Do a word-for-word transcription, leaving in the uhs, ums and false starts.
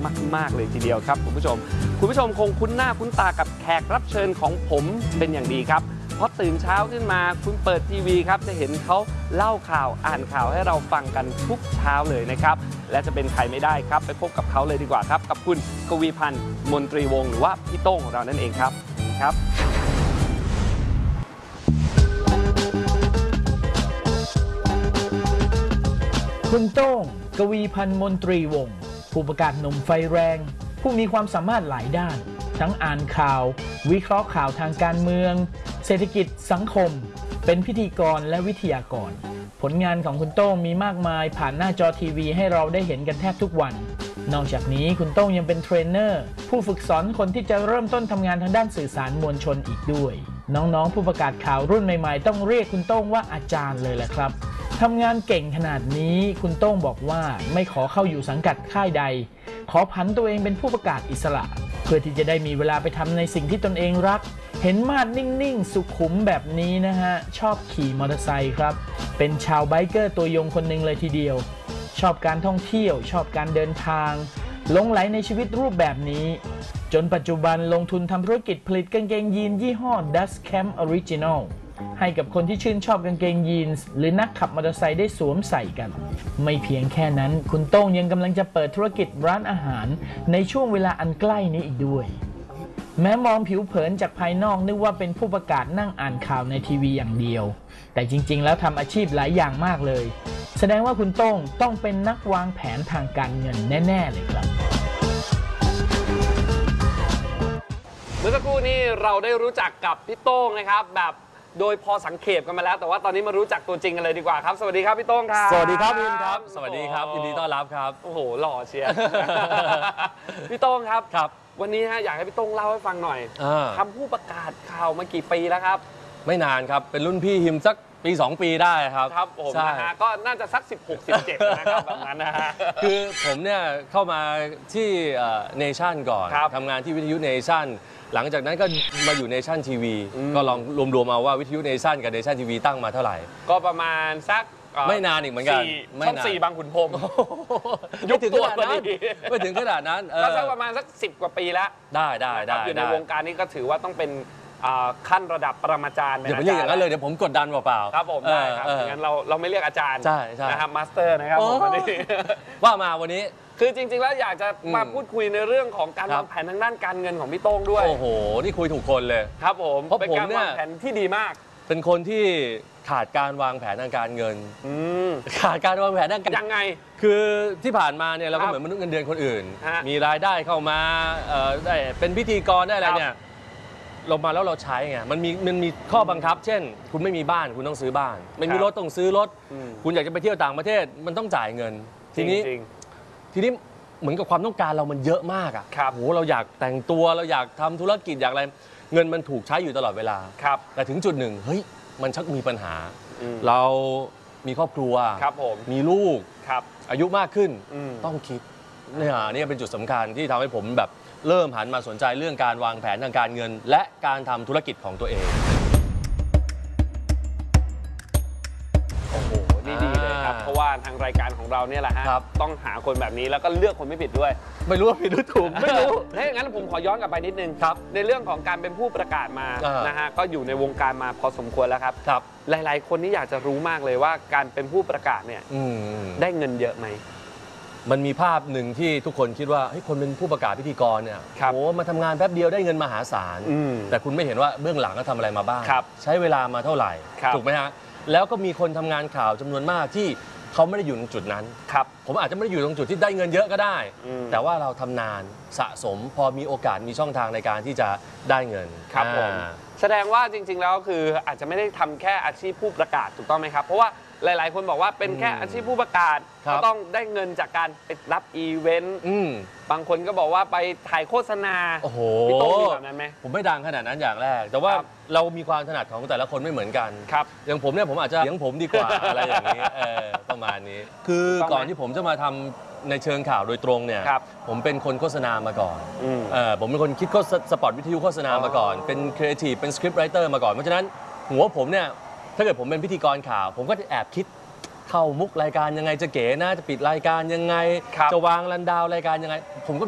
มากๆเลยทีเดียวครับคุณผู้ชมคุณผู้ชมคงคุ้นหน้าคุ้นตากับแขกรับเชิญของผมเป็นอย่างดีครับเพราะตื่นเช้าขึ้นมาคุณเปิดทีวีครับจะเห็นเขาเล่าข่าวอ่านข่าวให้เราฟังกันทุกเช้าเลยนะครับและจะเป็นใครไม่ได้ครับไปพบกับเขาเลยดีกว่าครับกับคุณกวีพันธ์มนตรีวงศ์หรือว่าพี่โต้งของเรานั่นเองครับครับคุณโต้งกวีพันธ์มนตรีวงศ์ผู้ประกาศหนุ่มไฟแรงผู้มีความสามารถหลายด้านทั้งอ่านข่าววิเคราะห์ข่าวทางการเมืองเศรษฐกิจสังคมเป็นพิธีกรและวิทยากรผลงานของคุณโต้งมีมากมายผ่านหน้าจอทีวีให้เราได้เห็นกันแทบทุกวันนอกจากนี้คุณโต้งยังเป็นเทรนเนอร์ผู้ฝึกสอนคนที่จะเริ่มต้นทำงานทางด้านสื่อสารมวลชนอีกด้วยน้องๆผู้ประกาศข่าวรุ่นใหม่ๆต้องเรียกคุณโต้งว่าอาจารย์เลยแหละครับทำงานเก่งขนาดนี้คุณโต้งบอกว่าไม่ขอเข้าอยู่สังกัดค่ายใดขอผันตัวเองเป็นผู้ประกาศอิสระเพื่อที่จะได้มีเวลาไปทำในสิ่งที่ตนเองรักเห็นมาดนิ่งๆสุขุมแบบนี้นะฮะชอบขี่มอเตอร์ไซค์ครับเป็นชาวไบเกอร์ตัวยงคนหนึ่งเลยทีเดียวชอบการท่องเที่ยวชอบการเดินทางหลงไหลในชีวิตรูปแบบนี้จนปัจจุบันลงทุนทำธุรกิจผลิตกางเกงยีนยี่ห้อ Dust Camp Original ให้กับคนที่ชื่นชอบกางเกงยีนส์หรือนักขับมอเตอร์ไซค์ได้สวมใส่กันไม่เพียงแค่นั้นคุณโต้งยังกำลังจะเปิดธุรกิจร้านอาหารในช่วงเวลาอันใกล้นี้อีกด้วยแม้มองผิวเผินจากภายนอกนึกว่าเป็นผู้ประกาศนั่งอ่านข่าวในทีวีอย่างเดียวแต่จริงๆแล้วทำอาชีพหลายอย่างมากเลยแสดงว่าคุณโต้งต้องเป็นนักวางแผนทางการเงินแน่ๆเลยครับเมื่อสักครู่นี้เราได้รู้จักกับพี่โต้งนะครับแบบโดยพอสังเขปกันมาแล้วแต่ว่าตอนนี้มารู้จักตัวจริงกันเลยดีกว่าครับสวัสดีครับพี่โต้งครับสวัสดีครับคุณครับสวัสดีครับยินดีต้อนรับครับโอ้โหหล่อเชียร์พี่โต้งครับครับวันนี้ฮะอยากให้พี่โต้งเล่าให้ฟังหน่อยทำผู้ประกาศข่าวมากี่ปีแล้วครับไม่นานครับเป็นรุ่นพี่หิมสักปีสองปีได้ครับครับผมนะฮะก็น่าจะสักสิบหก สิบเจ็ดนะครับแบบนั้นนะฮะคือผมเนี่ยเข้ามาที่เนชั่นก่อนทำงานที่วิทยุเนชั่นหลังจากนั้นก็มาอยู่เนชั่นทีวีก็ลองรวมๆมาว่าวิทยุเนชั่นกับเนชั่นทีวีตั้งมาเท่าไหร่ก็ประมาณสักไม่นานอีกเหมือนกันช่องสี่บางขุนพรหมยุคตัวนั้นไม่ถึงขนาดนั้นก็สักประมาณสักสิบกว่าปีแล้วได้ได้ได้อยู่ในวงการนี้ก็ถือว่าต้องเป็นขั้นระดับปรมาจารย์อย่าไปเรียกอย่างนั้นเลยเดี๋ยวผมกดดันเปล่าๆครับผมได้ครับงั้นเราเราไม่เรียกอาจารย์ใช่ใช่นะครับมาสเตอร์นะครับวันนี้ว่ามาวันนี้คือจริงๆแล้วอยากจะมาพูดคุยในเรื่องของการวางแผนทางด้านการเงินของพี่โต้งด้วยโอ้โหนี่คุยถูกคนเลยครับผมเพราะผมเนี่ยวางแผนที่ดีมากเป็นคนที่ขาดการวางแผนทางการเงินขาดการวางแผนทางการยังไงคือที่ผ่านมาเนี่ยเราก็เหมือนมนุษย์เงินเดือนคนอื่นมีรายได้เข้ามาได้เป็นพิธีกรได้อะไรเนี่ยลงมาแล้วเราใช้ไงมันมีมันมีข้อบังคับเช่นคุณไม่มีบ้านคุณต้องซื้อบ้านไม่มีรถต้องซื้อรถคุณอยากจะไปเที่ยวต่างประเทศมันต้องจ่ายเงินทีนี้ทีนี้เหมือนกับความต้องการเรามันเยอะมากอ่ะโหเราอยากแต่งตัวเราอยากทำธุรกิจอยากอะไรเงินมันถูกใช้อยู่ตลอดเวลาแต่ถึงจุดหนึ่งเฮ้ยมันชักมีปัญหาเรามีครอบครัวมีลูกอายุมากขึ้นต้องคิดเนี่ยนี่เป็นจุดสำคัญที่ทำให้ผมแบบเริ่มหันมาสนใจเรื่องการวางแผนทางการเงินและการทำธุรกิจของตัวเองโอ้โหนี่ดีเลยครับเพราะว่าทางรายการของเราเนี่ยแหละฮะต้องหาคนแบบนี้แล้วก็เลือกคนไม่ผิดด้วยไม่รู้ว่าผิดหรือถูกไม่รู้ถ้าอย่างนั้นผมขอย้อนกลับไปนิดนึงครับในเรื่องของการเป็นผู้ประกาศมานะฮะก็อยู่ในวงการมาพอสมควรแล้วครับครับหลายๆคนนี่อยากจะรู้มากเลยว่าการเป็นผู้ประกาศเนี่ยได้เงินเยอะไหมมันมีภาพหนึ่งที่ทุกคนคิดว่าเฮ้ยคนเป็นผู้ประกาศพิธีกรเนี่ยโอ้มาทำงานแป๊บเดียวได้เงินมหาศาลแต่คุณไม่เห็นว่าเบื้องหลังเขาทำอะไรมาบ้างใช้เวลามาเท่าไหร่ถูกไหมฮะแล้วก็มีคนทำงานข่าวจำนวนมากที่เขาไม่ได้อยู่ตรงจุดนั้นผมอาจจะไม่ได้อยู่ตรงจุดที่ได้เงินเยอะก็ได้แต่ว่าเราทำนานสะสมพอมีโอกาสมีช่องทางในการที่จะได้เงินครับผมแสดงว่าจริงๆแล้วคืออาจจะไม่ได้ทำแค่อาชีพผู้ประกาศถูกต้องไหมครับเพราะว่าหลายๆคนบอกว่าเป็นแค่อาชีพผู้ประกาศก็ต้องได้เงินจากการไปรับอีเวนต์บางคนก็บอกว่าไปถ่ายโฆษณาโอ้โหพี่โต้งมีแบบนั้นไหมผมไม่ดังขนาดนั้นอย่างแรกแต่ว่าเรามีความถนัดของแต่ละคนไม่เหมือนกันครับอย่างผมเนี่ยผมอาจจะเลี้ยงผมดีกว่าอะไรอย่างนี้ประมาณนี้คือก่อนที่ผมจะมาทำในเชิงข่าวโดยตรงเนี่ยผมเป็นคนโฆษณามาก่อนผมเป็นคนคิดสปอตวิทยุโฆษณามาก่อนเป็นครีเอทีฟเป็นสคริปต์ไรเตอร์มาก่อนเพราะฉะนั้นหัวผมเนี่ยถ้าเกิดผมเป็นพิธีกรข่าวผมก็จะแอบคิดเข้ามุกรายการยังไงจะเก๋นะจะปิดรายการยังไงจะวางรันดาวรายการยังไงผมก็